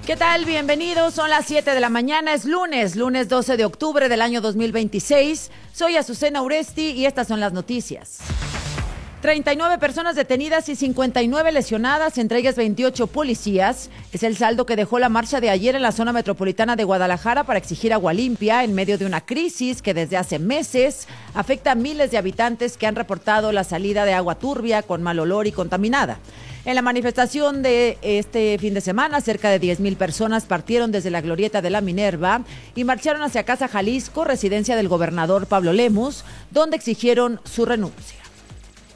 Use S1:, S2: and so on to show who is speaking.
S1: ¿Qué tal? Bienvenidos, son las 7 de la mañana, es lunes 12 de octubre del año 2026. Soy Azucena Uresti y estas son las noticias. 39 personas detenidas y 59 lesionadas, entre ellas 28 policías. Es el saldo que dejó la marcha de ayer en la zona metropolitana de Guadalajara para exigir agua limpia en medio de una crisis que desde hace meses afecta a miles de habitantes que han reportado la salida de agua turbia, con mal olor y contaminada. En la manifestación de este fin de semana, cerca de 10,000 personas partieron desde la glorieta de la Minerva y marcharon hacia Casa Jalisco, residencia del gobernador Pablo Lemus, donde exigieron su renuncia.